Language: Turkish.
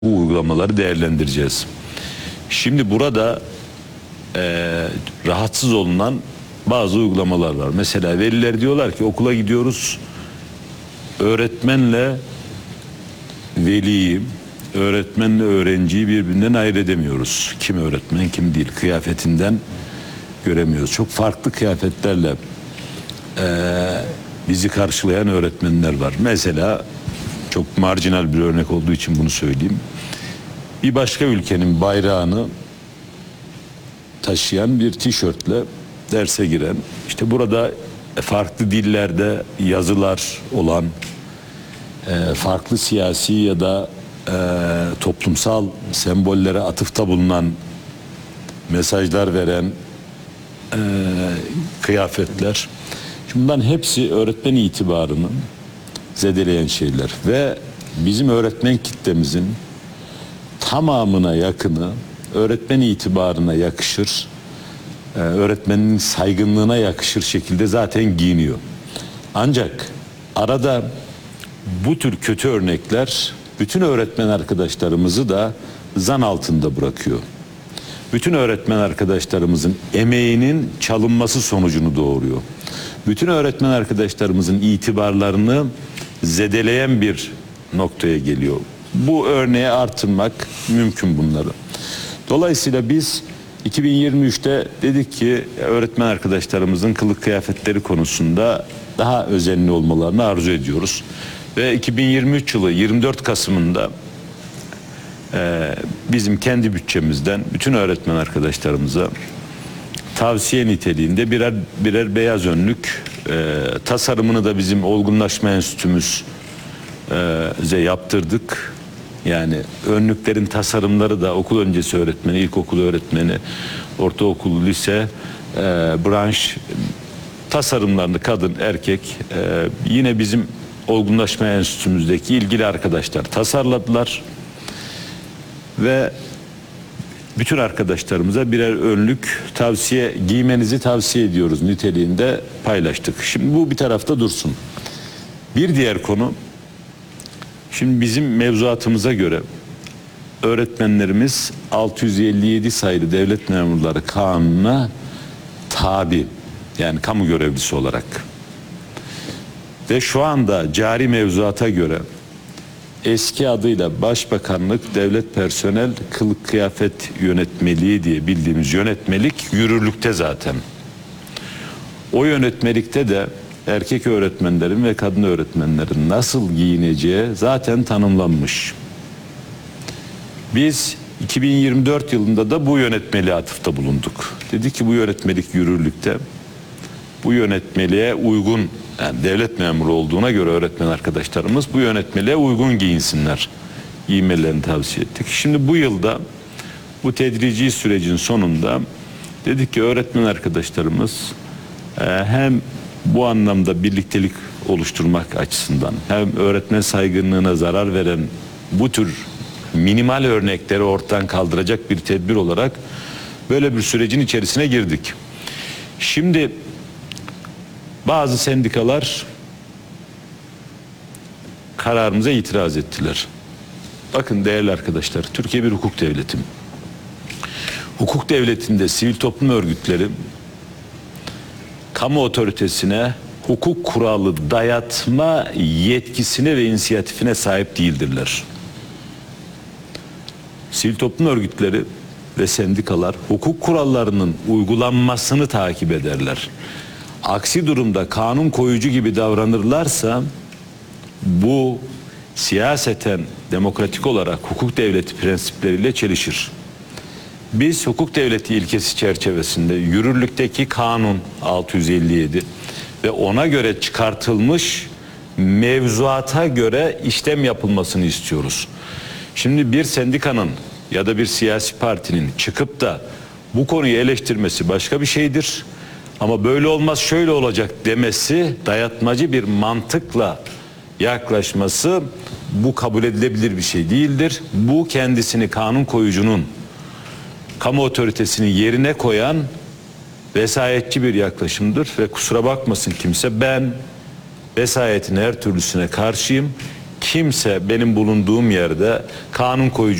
Bu uygulamaları değerlendireceğiz. Şimdi burada rahatsız olunan bazı uygulamalar var. Mesela veliler diyorlar ki okula gidiyoruz, öğretmenle veliyi, öğretmenle öğrenciyi birbirinden ayırt edemiyoruz. Kim öğretmen, kim değil. Kıyafetinden göremiyoruz. Çok farklı kıyafetlerle bizi karşılayan öğretmenler var. Mesela çok marjinal bir örnek olduğu için bunu söyleyeyim. Bir başka ülkenin bayrağını taşıyan bir tişörtle derse giren, işte burada farklı dillerde yazılar olan, farklı siyasi ya da toplumsal sembollere atıfta bulunan, mesajlar veren kıyafetler. Şimdi bunların hepsi öğretmen itibarını zedeleyen şeyler ve bizim öğretmen kitlemizin tamamına yakını öğretmen itibarına yakışır, öğretmenin saygınlığına yakışır şekilde zaten giyiniyor. Ancak arada bu tür kötü örnekler bütün öğretmen arkadaşlarımızı da zan altında bırakıyor. Bütün öğretmen arkadaşlarımızın emeğinin çalınması sonucunu doğuruyor. Bütün öğretmen arkadaşlarımızın itibarlarını zedeleyen bir noktaya geliyor. Bu örneği artırmak mümkün bunları. Dolayısıyla biz 2023'te dedik ki öğretmen arkadaşlarımızın kılık kıyafetleri konusunda daha özenli olmalarını arzu ediyoruz. Ve 2023 yılı 24 Kasım'ında bizim kendi bütçemizden bütün öğretmen arkadaşlarımıza tavsiye niteliğinde birer beyaz önlük, tasarımını da bizim olgunlaşma enstitümüz yaptırdık. Yani önlüklerin tasarımları da okul öncesi öğretmeni, ilkokul öğretmeni, ortaokul, lise, branş tasarımlarını kadın, erkek yine bizim olgunlaşma enstitümüzdeki ilgili arkadaşlar tasarladılar ve bütün arkadaşlarımıza birer önlük giymenizi tavsiye ediyoruz niteliğinde paylaştık. Şimdi bu bir tarafta dursun. Bir diğer konu, şimdi bizim mevzuatımıza göre öğretmenlerimiz 657 sayılı Devlet Memurları Kanunu'na tabi, yani kamu görevlisi olarak. Ve şu anda cari mevzuata göre eski adıyla Başbakanlık Devlet Personel Kılık Kıyafet Yönetmeliği diye bildiğimiz yönetmelik yürürlükte zaten. O yönetmelikte de erkek öğretmenlerin ve kadın öğretmenlerin nasıl giyineceği zaten tanımlanmış. Biz 2024 yılında da bu yönetmeliğe atıfta bulunduk. Dedik ki bu yönetmelik yürürlükte. Bu yönetmeliğe uygun, yani devlet memuru olduğuna göre öğretmen arkadaşlarımız bu yönetmeliğe uygun giyinsinler. Giymelerini tavsiye ettik. Şimdi bu yılda bu tedrici sürecin sonunda dedik ki öğretmen arkadaşlarımız hem bu anlamda birliktelik oluşturmak açısından hem öğretmen saygınlığına zarar veren bu tür minimal örnekleri ortadan kaldıracak bir tedbir olarak böyle bir sürecin içerisine girdik. Şimdi bazı sendikalar kararımıza itiraz ettiler. Bakın değerli arkadaşlar, Türkiye bir hukuk devleti. Hukuk devletinde sivil toplum örgütleri kamu otoritesine hukuk kuralı dayatma yetkisine ve inisiyatifine sahip değildirler. Sivil toplum örgütleri ve sendikalar hukuk kurallarının uygulanmasını takip ederler. Aksi durumda kanun koyucu gibi davranırlarsa bu siyaseten demokratik olarak hukuk devleti prensipleriyle çelişir. Biz hukuk devleti ilkesi çerçevesinde yürürlükteki kanun 657 ve ona göre çıkartılmış mevzuata göre işlem yapılmasını istiyoruz. Şimdi bir sendikanın ya da bir siyasi partinin çıkıp da bu konuyu eleştirmesi başka bir şeydir. Ama böyle olmaz, şöyle olacak demesi, dayatmacı bir mantıkla yaklaşması, bu kabul edilebilir bir şey değildir. Bu kendisini kanun koyucunun, kamu otoritesini yerine koyan vesayetçi bir yaklaşımdır ve kusura bakmasın kimse, ben vesayetin her türlüsüne karşıyım. kimse benim bulunduğum yerde kanun koyucu